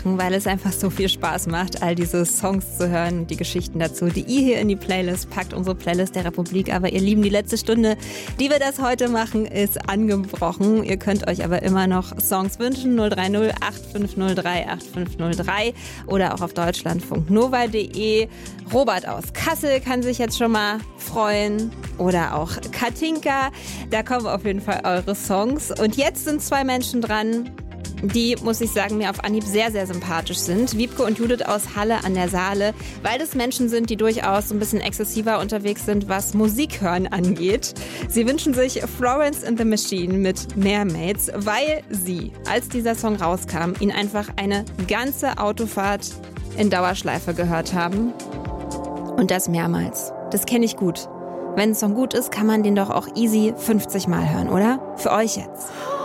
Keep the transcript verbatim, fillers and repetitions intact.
machen, weil es einfach so viel Spaß macht, all diese Songs zu hören, die Geschichten dazu, die ihr hier in die Playlist packt, unsere Playlist der Republik. Aber ihr Lieben, die letzte Stunde, die wir das heute machen, ist angebrochen. Ihr könnt euch aber immer noch Songs wünschen, null drei null acht fünf null drei acht fünf null drei oder auch auf deutschlandfunknova punkt de. Robert aus Kassel kann sich jetzt schon mal freuen oder auch Katinka. Da kommen auf jeden Fall eure Songs. Und jetzt sind zwei Menschen dran, die, muss ich sagen, mir auf Anhieb sehr, sehr sympathisch sind. Wiebke und Judith aus Halle an der Saale, weil das Menschen sind, die durchaus so ein bisschen exzessiver unterwegs sind, was Musikhören angeht. Sie wünschen sich Florence and the Machine mit Mermaids, weil sie, als dieser Song rauskam, ihn einfach eine ganze Autofahrt in Dauerschleife gehört haben. Und das mehrmals. Das kenne ich gut. Wenn ein Song gut ist, kann man den doch auch easy fünfzig Mal hören, oder? Für euch jetzt.